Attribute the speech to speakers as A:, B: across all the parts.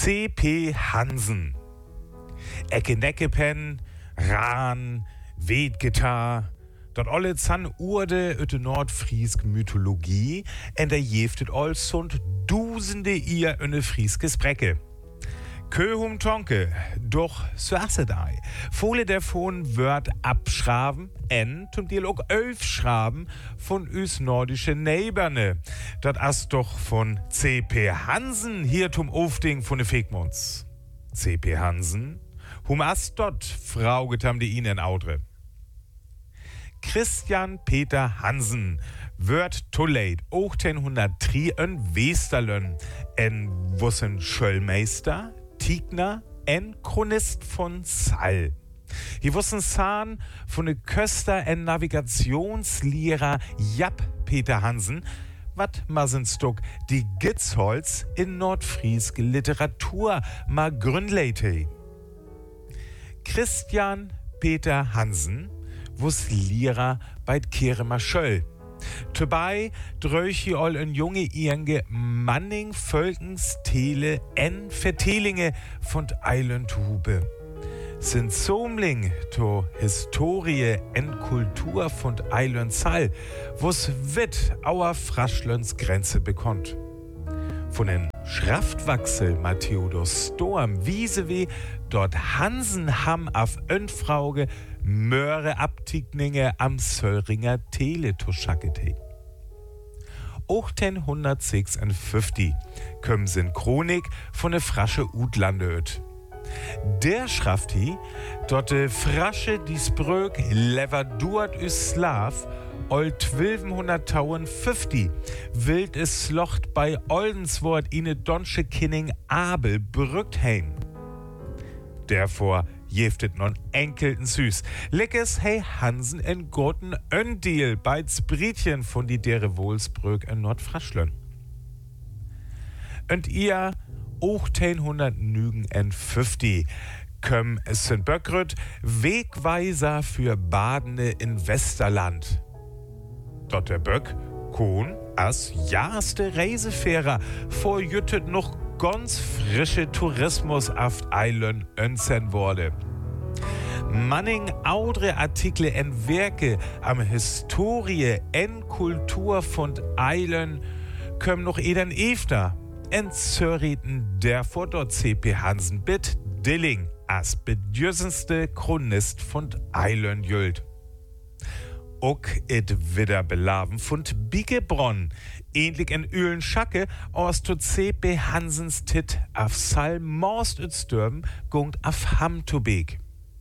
A: C.P. Hansen. Ecke Neckepen, Rahn, Weetgitar, dort alle zan Urde ut de Nordfriesk Mythologie en der jeftet als und dusende ihr öne Frieskes Brecke. Köhum Tonke, doch Suassedei. Fole davon wird abschraben, en zum Dialog 11 schraben von üs nordische Neighberne. Dat as doch von C.P. Hansen hier zum Aufding von de Fegmunds. C.P. Hansen, hum as dort frauget ham de ihnen Audre. Christian Peter Hansen wird toleit 1803 en Westerlön, en wussen Schöllmeister, Tigner, en Chronist von Sall. Hier wussen Zahn von de Köster en Navigationslehrer Jap Peter Hansen, wat Masenstuck die Gitzholz in nordfrieske Literatur ma gründleite. Christian Peter Hansen wuss Lehrer bei Keremer Schöll. Dabei dröchi all en junge Irnge Manning Völkens Tele en Vertelinge von Eilendhube. Sind Somling to Historie en Kultur von Eilendsall, wo's wit auer Fraschlens Grenze bekonnt. Von den Schraftwachsel Matthäus Storm Wiesewe dort Hansen ham auf Önfrauge Möhre Abtigninge am Söllringer Teletuschackete. 1856 kömm sin Chronik von de Frasche Utlandeöt. Der schraft hi, dort de Frasche dies Bröck leverdurt üs Slav ol 1250 wild es Slocht bei Oldenswort ine donsche Kinning Abel brückt heim. Dervor jeftet non enkelten süß. Leckes hey Hansen en Goten Öndiel beids Britchen von die dere Wohlsbrück en Nordfraschlön. Und ihr 1850 kömm St. Böckrüt Wegweiser für Badende in Westerland. Dort der Böck Kohn as jahrste Reisefährer vorjüttet noch ganz frische Tourismus auf Eilen önsen wurde. Manning audre Artikel en Werke am Historie en Kultur von Eilen kömm noch eden efter en Zörriten dervor dort C.P. Hansen bit Dilling as bedürsenste Chronist von Eilen jült. Ook it wieder belaven von Biegebronn, ähnlich in Öhlenschacke, aus to C.P. Hansens Tit auf Sall Morst üt Stürben gungt auf Hamtubeg.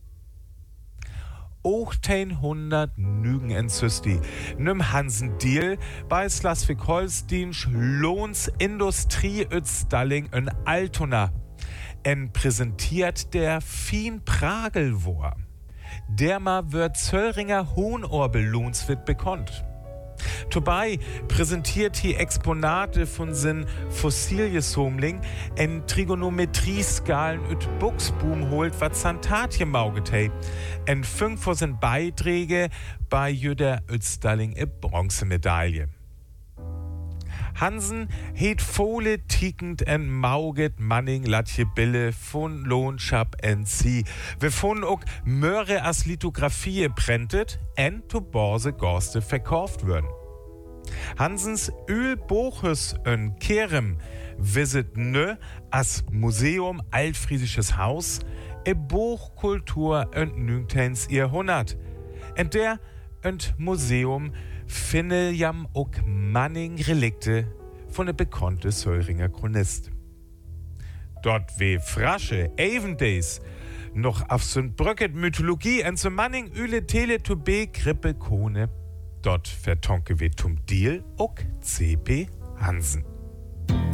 A: 1800 Nügen en Süsti, nimm Hansen Deal bei Schleswig-Holstein Lohns Industrie üt Stalling in Altona. En präsentiert der Fien Pragelwor. Derma wird Zöllringer Hohenorbel Lohnswit bekannt. Dabei präsentiert die Exponate von sin Fossiliesomling en Trigonometrieskalen üt Buchsboom holt wat Santatje maugetei. En 5 von sin Beiträge bei Jüder üt Stalling e Bronzemedaille. Hansen het Fole tickend en Mauget Manning Latje Bille von Lohnschap en Sie. Wir von ook Möhre as Lithografie prentet en to Borse Gorste verkauft würden. Hansens Ölboches en Kerem visit nö as Museum Altfriesisches Haus e Buchkultur en 19. Jahrhundert. En der und Museum finde jam ook Manning Relikte von der bekannte Söllringer Chronist. Dort we Frasche Evendays noch auf St. Bröcket Mythologie en so Manning Üle Tele to B Krippe Kone. Dort vertonke we tum Deal ook C.P. Hansen.